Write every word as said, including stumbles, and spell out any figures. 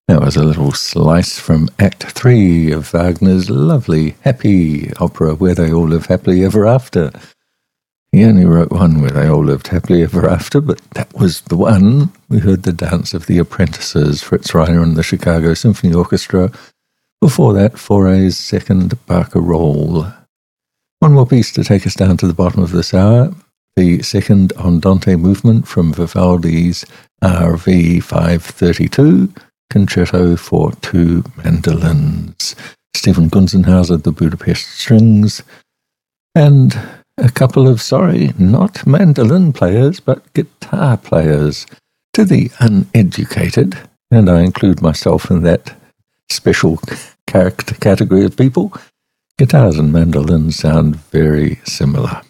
That was a little slice from Act Three of Wagner's lovely, happy opera, Where They All Live Happily Ever After. He only wrote one, Where They All Lived Happily Ever After, but that was the one. We heard the Dance of the Apprentices, Fritz Reiner and the Chicago Symphony Orchestra. Before that, Fauré's second Barcarolle. One more piece to take us down to the bottom of this hour, the second Andante movement from Vivaldi's R V five thirty-two, Concerto for Two Mandolins. Stephen Gunzenhauser, the Budapest Strings, and a couple of, sorry, not mandolin players, but guitar players to the uneducated, and I include myself in that special character category of people. Guitars and mandolins sound very similar.